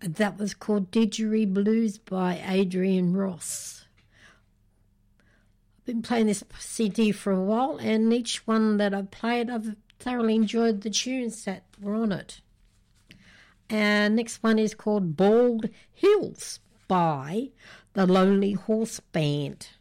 That was called Didgeridoo Blues by Adrian Ross. I've been playing this CD for a while, and each one that I've played, I've thoroughly enjoyed the tunes that were on it. And next one is called Bald Hills by the Lonely Horse Band.